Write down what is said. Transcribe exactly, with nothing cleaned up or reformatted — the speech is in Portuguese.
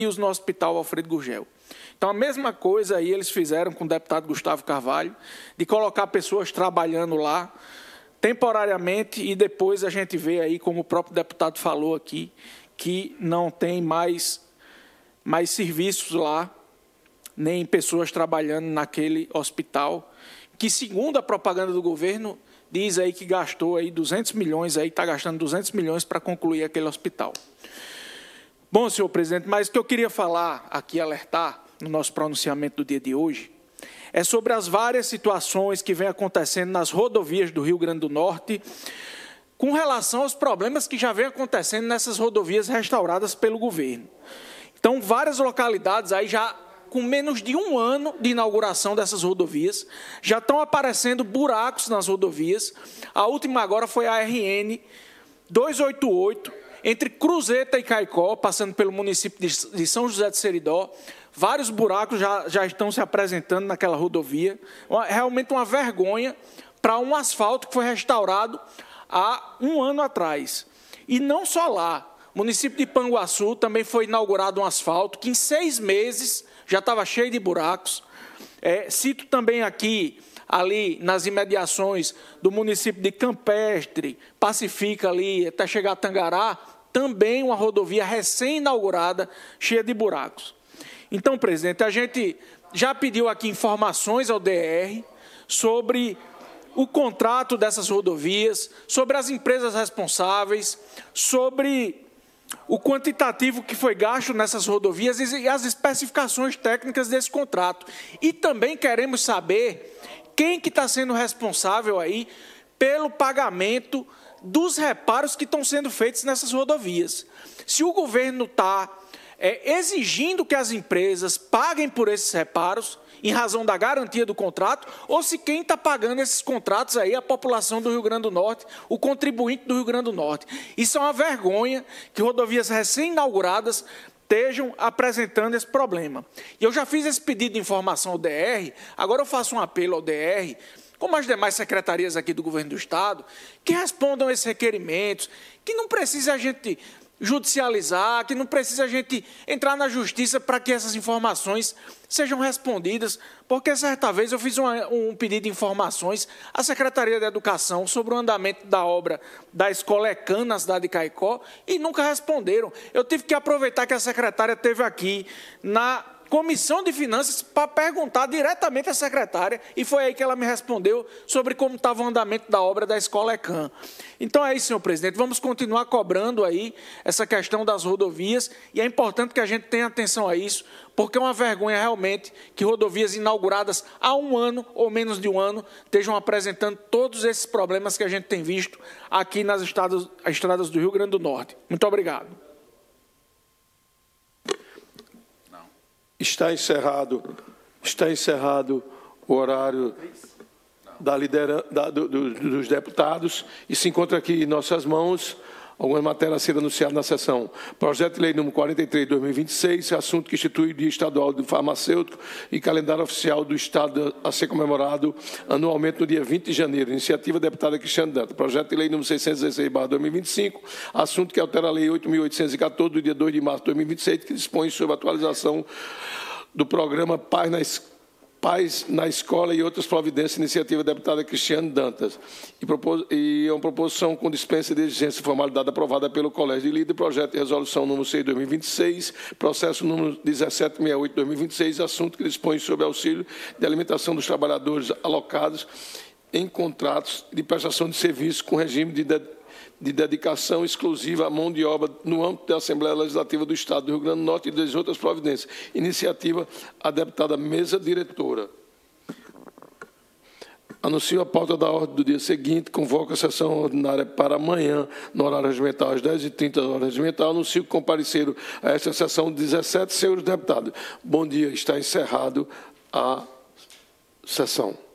no Hospital Alfredo Gurgel. Então, a mesma coisa aí eles fizeram com o deputado Gustavo Carvalho, de colocar pessoas trabalhando lá temporariamente e depois a gente vê aí, como o próprio deputado falou aqui, que não tem mais, mais serviços lá, nem pessoas trabalhando naquele hospital, que, segundo a propaganda do governo, diz aí que gastou aí duzentos milhões, aí está gastando duzentos milhões para concluir aquele hospital. Bom, senhor presidente, mas o que eu queria falar aqui, alertar, no nosso pronunciamento do dia de hoje, é sobre as várias situações que vêm acontecendo nas rodovias do Rio Grande do Norte, com relação aos problemas que já vêm acontecendo nessas rodovias restauradas pelo governo. Então, várias localidades aí já, com menos de um ano de inauguração dessas rodovias, já estão aparecendo buracos nas rodovias. A última agora foi a R N duzentos e oitenta e oito, entre Cruzeta e Caicó, passando pelo município de São José de Seridó. Vários buracos já, já estão se apresentando naquela rodovia. Realmente uma vergonha para um asfalto que foi restaurado há um ano atrás. E não só lá. O município de Panguaçu também foi inaugurado um asfalto que em seis meses já estava cheio de buracos. É, cito também aqui, ali nas imediações do município de Campestre, Pacifica ali, até chegar a Tangará, também uma rodovia recém-inaugurada, cheia de buracos. Então, presidente, a gente já pediu aqui informações ao D R sobre o contrato dessas rodovias, sobre as empresas responsáveis, sobre o quantitativo que foi gasto nessas rodovias e as especificações técnicas desse contrato. E também queremos saber quem que está sendo responsável aí pelo pagamento dos reparos que estão sendo feitos nessas rodovias. Se o governo está é, exigindo que as empresas paguem por esses reparos, em razão da garantia do contrato, ou se quem está pagando esses contratos aí é a população do Rio Grande do Norte, o contribuinte do Rio Grande do Norte. Isso é uma vergonha que rodovias recém-inauguradas estejam apresentando esse problema. E eu já fiz esse pedido de informação ao D R, agora eu faço um apelo ao D R, como as demais secretarias aqui do Governo do Estado, que respondam esses requerimentos, que não precisa a gente judicializar, que não precisa a gente entrar na justiça para que essas informações sejam respondidas, porque certa vez eu fiz um, um pedido de informações à Secretaria de Educação sobre o andamento da obra da Escola ECAN na cidade de Caicó e nunca responderam. Eu tive que aproveitar que a secretária esteve aqui na Comissão de Finanças para perguntar diretamente à secretária e foi aí que ela me respondeu sobre como estava o andamento da obra da Escola ECAN. Então é isso, senhor presidente, vamos continuar cobrando aí essa questão das rodovias e é importante que a gente tenha atenção a isso, porque é uma vergonha realmente que rodovias inauguradas há um ano ou menos de um ano estejam apresentando todos esses problemas que a gente tem visto aqui nas estradas, estradas do Rio Grande do Norte. Muito obrigado. Está encerrado, está encerrado o horário da liderança, da, do, do, dos deputados e se encontra aqui em nossas mãos alguma matéria a ser anunciada na sessão. Projeto de Lei número quarenta e três, dois mil e vinte e seis, assunto que institui o Dia Estadual do Farmacêutico e calendário oficial do Estado a ser comemorado anualmente no dia vinte de janeiro. Iniciativa da deputada Cristiane Dantas. Projeto de Lei número seiscentos e dezesseis, barra dois mil e vinte e cinco, assunto que altera a Lei oito mil oitocentos e quatorze, do dia dois de março de dois mil e vinte e seis, que dispõe sobre a atualização do programa Paz na Escola. Paz na Escola e outras providências, iniciativa da deputada Cristiane Dantas. E, propos, e é uma proposição com dispensa de exigência e formalidade aprovada pelo Colégio de Líder, projeto de resolução número seis, dois mil e vinte e seis, processo número dezessete sessenta e oito, dois mil e vinte e seis, assunto que dispõe sobre auxílio de alimentação dos trabalhadores alocados em contratos de prestação de serviço com regime de, de de dedicação exclusiva à mão de obra no âmbito da Assembleia Legislativa do Estado do Rio Grande do Norte e das outras providências. Iniciativa a deputada Mesa Diretora. Anuncio a pauta da ordem do dia seguinte, convoco a sessão ordinária para amanhã, no horário regimental, às dez e trinta, horas regimental. Anuncio que compareceram a esta sessão dezessete senhores deputados. Bom dia, está encerrado a sessão.